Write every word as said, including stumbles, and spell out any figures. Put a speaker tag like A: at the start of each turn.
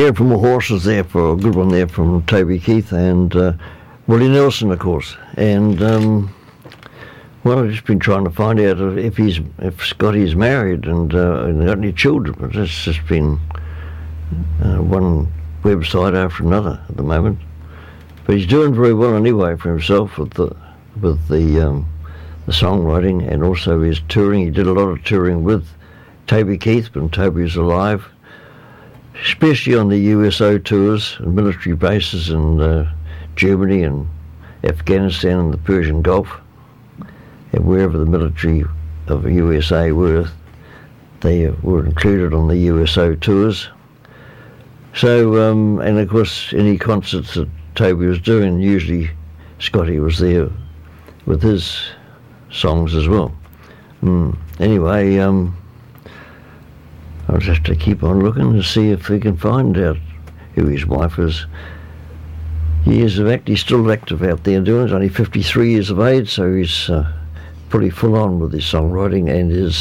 A: Yeah, from the horses there for a good one there from Toby Keith and uh, Willie Nelson, of course. And um, well, I've just been trying to find out if he's if Scotty's married and, uh, and got any children, but that's just been uh, one website after another at the moment. But he's doing very well anyway for himself with the with the um, the songwriting and also his touring. He did a lot of touring with Toby Keith when Toby was alive, especially on the U S O tours and military bases in uh, Germany and Afghanistan and the Persian Gulf, and wherever the military of the U S A were, they were included on the U S O tours. So, um, and of course, any concerts that Toby was doing, usually Scotty was there with his songs as well. Mm. Anyway, um, I'll just have to keep on looking to see if we can find out who his wife is. Years of act, he's still active out there doing it. He's only fifty-three years of age, so he's uh, pretty full on with his songwriting and his